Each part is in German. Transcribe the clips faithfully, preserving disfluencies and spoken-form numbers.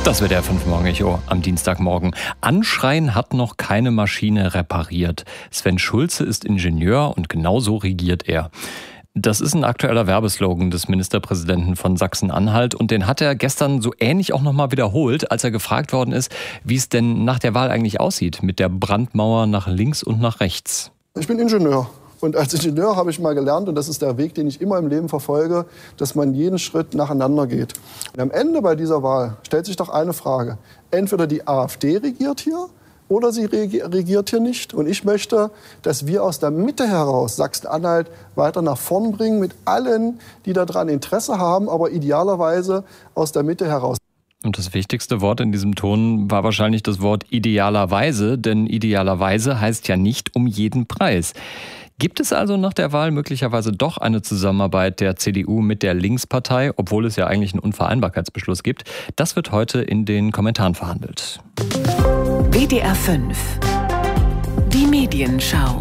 Das wird der fünf Morgen Echo am Dienstagmorgen. Anschreien hat noch keine Maschine repariert. Sven Schulze ist Ingenieur und genau so regiert er. Das ist ein aktueller Werbeslogan des Ministerpräsidenten von Sachsen-Anhalt und den hat er gestern so ähnlich auch nochmal wiederholt, als er gefragt worden ist, wie es denn nach der Wahl eigentlich aussieht mit der Brandmauer nach links und nach rechts. Ich bin Ingenieur. Und als Ingenieur habe ich mal gelernt, und das ist der Weg, den ich immer im Leben verfolge, dass man jeden Schritt nacheinander geht. Und am Ende bei dieser Wahl stellt sich doch eine Frage. Entweder die AfD regiert hier oder sie regiert hier nicht. Und ich möchte, dass wir aus der Mitte heraus Sachsen-Anhalt weiter nach vorn bringen mit allen, die daran Interesse haben, aber idealerweise aus der Mitte heraus. Und das wichtigste Wort in diesem Ton war wahrscheinlich das Wort idealerweise, denn idealerweise heißt ja nicht um jeden Preis. Gibt es also nach der Wahl möglicherweise doch eine Zusammenarbeit der C D U mit der Linkspartei, obwohl es ja eigentlich einen Unvereinbarkeitsbeschluss gibt? Das wird heute in den Kommentaren verhandelt. W D R fünf. Die Medienschau.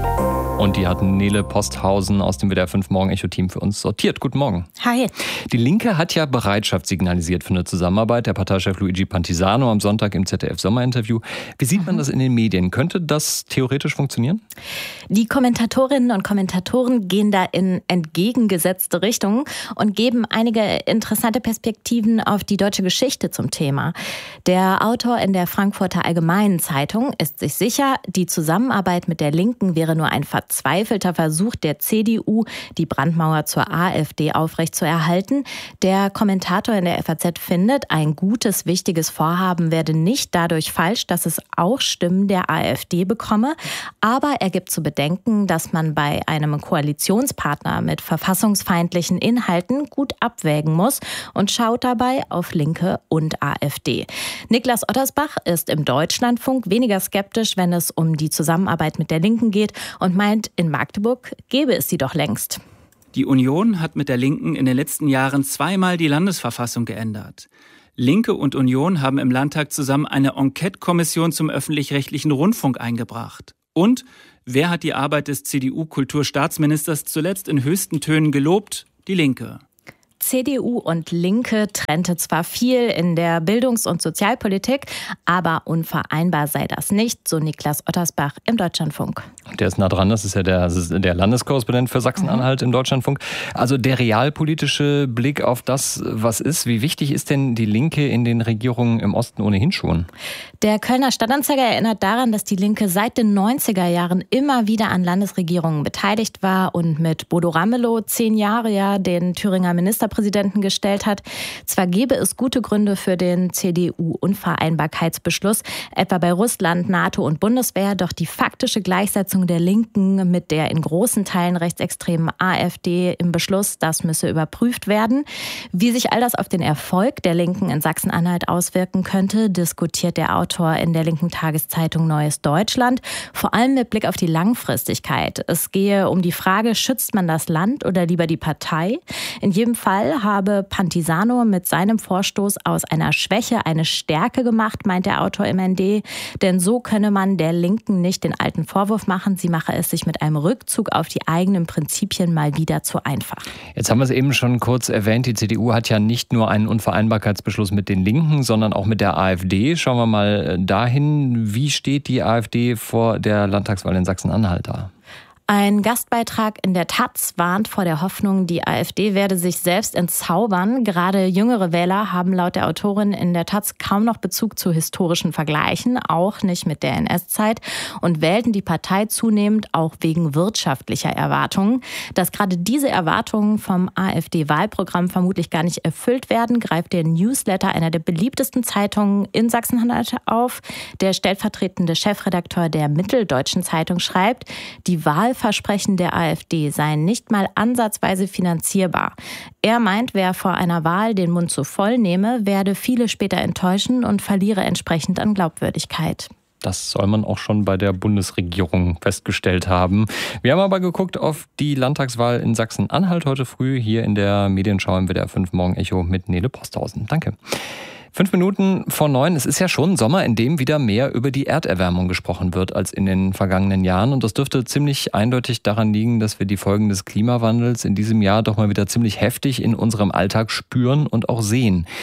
Und die hat Nele Posthausen aus dem W D R fünf Morgen Echo Team für uns sortiert. Guten Morgen. Hi. Die Linke hat ja Bereitschaft signalisiert für eine Zusammenarbeit. Der Parteichef Luigi Pantisano am Sonntag im Z D F-Sommerinterview. Wie sieht man das in den Medien? Könnte das theoretisch funktionieren? Die Kommentatorinnen und Kommentatoren gehen da in entgegengesetzte Richtungen und geben einige interessante Perspektiven auf die deutsche Geschichte zum Thema. Der Autor in der Frankfurter Allgemeinen Zeitung ist sich sicher, die Zusammenarbeit mit der Linken wäre nur ein verzweifelter Versuch der C D U, die Brandmauer zur AfD aufrechtzuerhalten. Der Kommentator in der F A Z findet, ein gutes, wichtiges Vorhaben werde nicht dadurch falsch, dass es auch Stimmen der AfD bekomme. Aber er gibt zu bedenken, dass man bei einem Koalitionspartner mit verfassungsfeindlichen Inhalten gut abwägen muss und schaut dabei auf Linke und AfD. Niklas Ottersbach ist im Deutschlandfunk weniger skeptisch, wenn es um die Zusammenarbeit mit der Linken geht und meint, in Magdeburg gäbe es sie doch längst. Die Union hat mit der Linken in den letzten Jahren zweimal die Landesverfassung geändert. Linke und Union haben im Landtag zusammen eine Enquete-Kommission zum öffentlich-rechtlichen Rundfunk eingebracht. Und wer hat die Arbeit des C D U-Kulturstaatsministers zuletzt in höchsten Tönen gelobt? Die Linke. C D U und Linke trennte zwar viel in der Bildungs- und Sozialpolitik, aber unvereinbar sei das nicht, so Niklas Ottersbach im Deutschlandfunk. Der ist nah dran, das ist ja der, das ist der Landeskorrespondent für Sachsen-Anhalt mhm. im Deutschlandfunk. Also der realpolitische Blick auf das, was ist, wie wichtig ist denn die Linke in den Regierungen im Osten ohnehin schon? Der Kölner Stadtanzeiger erinnert daran, dass die Linke seit den neunziger Jahren immer wieder an Landesregierungen beteiligt war und mit Bodo Ramelow zehn Jahre ja den Thüringer Ministerpräsidenten gestellt hat. Zwar gäbe es gute Gründe für den C D U-Unvereinbarkeitsbeschluss, etwa bei Russland, NATO und Bundeswehr, doch die faktische Gleichsetzung der Linken mit der in großen Teilen rechtsextremen AfD im Beschluss, das müsse überprüft werden. Wie sich all das auf den Erfolg der Linken in Sachsen-Anhalt auswirken könnte, diskutiert der Autor in der linken Tageszeitung Neues Deutschland, vor allem mit Blick auf die Langfristigkeit. Es gehe um die Frage, schützt man das Land oder lieber die Partei? In jedem Fall habe Pantisano mit seinem Vorstoß aus einer Schwäche eine Stärke gemacht, meint der Autor im N D. Denn so könne man der Linken nicht den alten Vorwurf machen, sie mache es sich mit einem Rückzug auf die eigenen Prinzipien mal wieder zu einfach. Jetzt haben wir es eben schon kurz erwähnt, die C D U hat ja nicht nur einen Unvereinbarkeitsbeschluss mit den Linken, sondern auch mit der AfD. Schauen wir mal dahin, wie steht die AfD vor der Landtagswahl in Sachsen-Anhalt da? Ein Gastbeitrag in der Taz warnt vor der Hoffnung, die AfD werde sich selbst entzaubern. Gerade jüngere Wähler haben laut der Autorin in der Taz kaum noch Bezug zu historischen Vergleichen, auch nicht mit der N S-Zeit, und wählten die Partei zunehmend auch wegen wirtschaftlicher Erwartungen. Dass gerade diese Erwartungen vom AfD-Wahlprogramm vermutlich gar nicht erfüllt werden, greift der Newsletter einer der beliebtesten Zeitungen in Sachsen-Anhalt auf. Der stellvertretende Chefredakteur der Mitteldeutschen Zeitung schreibt, die Wahl Versprechen der AfD seien nicht mal ansatzweise finanzierbar. Er meint, wer vor einer Wahl den Mund zu voll nehme, werde viele später enttäuschen und verliere entsprechend an Glaubwürdigkeit. Das soll man auch schon bei der Bundesregierung festgestellt haben. Wir haben aber geguckt auf die Landtagswahl in Sachsen-Anhalt heute früh hier in der Medienschau im W D R fünf Morgen Echo mit Nele Posthausen. Danke. Fünf Minuten vor neun. Es ist ja schon Sommer, in dem wieder mehr über die Erderwärmung gesprochen wird als in den vergangenen Jahren. Und das dürfte ziemlich eindeutig daran liegen, dass wir die Folgen des Klimawandels in diesem Jahr doch mal wieder ziemlich heftig in unserem Alltag spüren und auch sehen.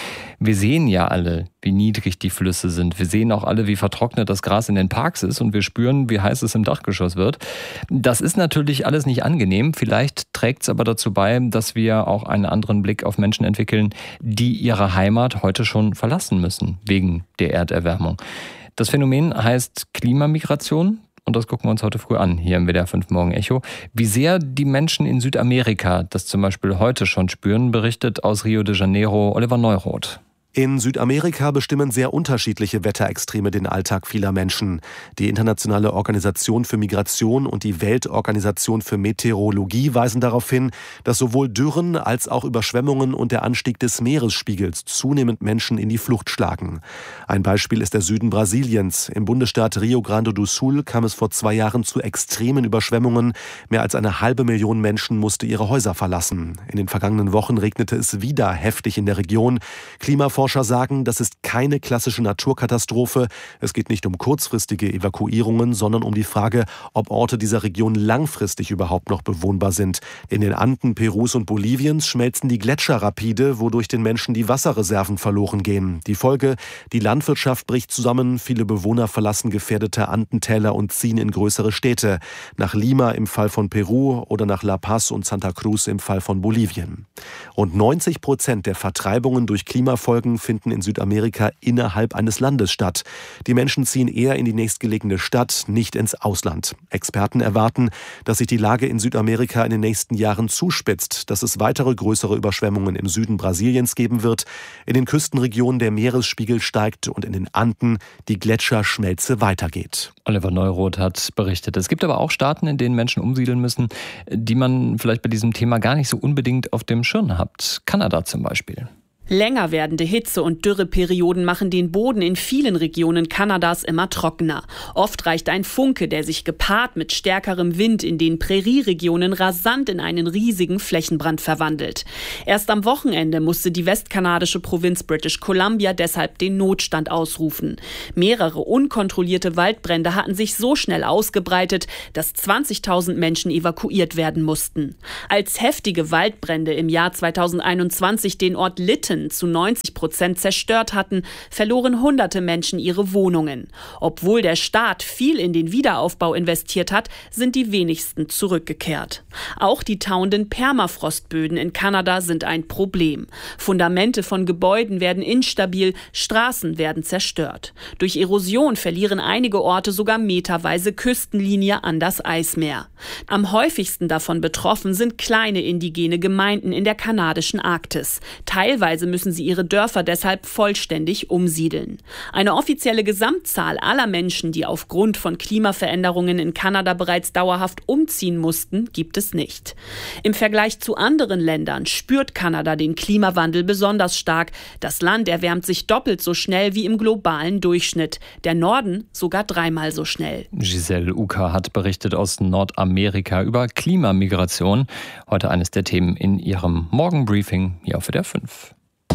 Wir sehen ja alle, wie niedrig die Flüsse sind. Wir sehen auch alle, wie vertrocknet das Gras in den Parks ist und wir spüren, wie heiß es im Dachgeschoss wird. Das ist natürlich alles nicht angenehm. Vielleicht trägt es aber dazu bei, dass wir auch einen anderen Blick auf Menschen entwickeln, die ihre Heimat heute schon verlassen müssen, wegen der Erderwärmung. Das Phänomen heißt Klimamigration. Und das gucken wir uns heute früh an, hier im W D R fünf Morgen Echo. Wie sehr die Menschen in Südamerika das zum Beispiel heute schon spüren, berichtet aus Rio de Janeiro Oliver Neuroth. In Südamerika bestimmen sehr unterschiedliche Wetterextreme den Alltag vieler Menschen. Die Internationale Organisation für Migration und die Weltorganisation für Meteorologie weisen darauf hin, dass sowohl Dürren als auch Überschwemmungen und der Anstieg des Meeresspiegels zunehmend Menschen in die Flucht schlagen. Ein Beispiel ist der Süden Brasiliens. Im Bundesstaat Rio Grande do Sul kam es vor zwei Jahren zu extremen Überschwemmungen. Mehr als eine halbe Million Menschen musste ihre Häuser verlassen. In den vergangenen Wochen regnete es wieder heftig in der Region. Klimaforscher Forscher sagen, das ist keine klassische Naturkatastrophe. Es geht nicht um kurzfristige Evakuierungen, sondern um die Frage, ob Orte dieser Region langfristig überhaupt noch bewohnbar sind. In den Anden Perus und Boliviens schmelzen die Gletscher rapide, wodurch den Menschen die Wasserreserven verloren gehen. Die Folge: die Landwirtschaft bricht zusammen, viele Bewohner verlassen gefährdete Andentäler und ziehen in größere Städte. Nach Lima im Fall von Peru oder nach La Paz und Santa Cruz im Fall von Bolivien. Und neunzig Prozent der Vertreibungen durch Klimafolgen finden in Südamerika innerhalb eines Landes statt. Die Menschen ziehen eher in die nächstgelegene Stadt, nicht ins Ausland. Experten erwarten, dass sich die Lage in Südamerika in den nächsten Jahren zuspitzt, dass es weitere größere Überschwemmungen im Süden Brasiliens geben wird, in den Küstenregionen der Meeresspiegel steigt und in den Anden die Gletscherschmelze weitergeht. Oliver Neuroth hat berichtet. Es gibt aber auch Staaten, in denen Menschen umsiedeln müssen, die man vielleicht bei diesem Thema gar nicht so unbedingt auf dem Schirm hat. Kanada zum Beispiel. Länger werdende Hitze- und Dürreperioden machen den Boden in vielen Regionen Kanadas immer trockener. Oft reicht ein Funke, der sich gepaart mit stärkerem Wind in den Prärieregionen rasant in einen riesigen Flächenbrand verwandelt. Erst am Wochenende musste die westkanadische Provinz British Columbia deshalb den Notstand ausrufen. Mehrere unkontrollierte Waldbrände hatten sich so schnell ausgebreitet, dass zwanzigtausend Menschen evakuiert werden mussten. Als heftige Waldbrände im Jahr zweitausendeinundzwanzig den Ort Lytton zu neunzig Prozent zerstört hatten, verloren hunderte Menschen ihre Wohnungen. Obwohl der Staat viel in den Wiederaufbau investiert hat, sind die wenigsten zurückgekehrt. Auch die tauenden Permafrostböden in Kanada sind ein Problem. Fundamente von Gebäuden werden instabil, Straßen werden zerstört. Durch Erosion verlieren einige Orte sogar meterweise Küstenlinie an das Eismeer. Am häufigsten davon betroffen sind kleine indigene Gemeinden in der kanadischen Arktis. Teilweise müssen sie ihre Dörfer deshalb vollständig umsiedeln. Eine offizielle Gesamtzahl aller Menschen, die aufgrund von Klimaveränderungen in Kanada bereits dauerhaft umziehen mussten, gibt es nicht. Im Vergleich zu anderen Ländern spürt Kanada den Klimawandel besonders stark. Das Land erwärmt sich doppelt so schnell wie im globalen Durchschnitt. Der Norden sogar dreimal so schnell. Giselle Uka hat berichtet aus Nordamerika über Klimamigration. Heute eines der Themen in ihrem Morgenbriefing hier auf W D R fünf.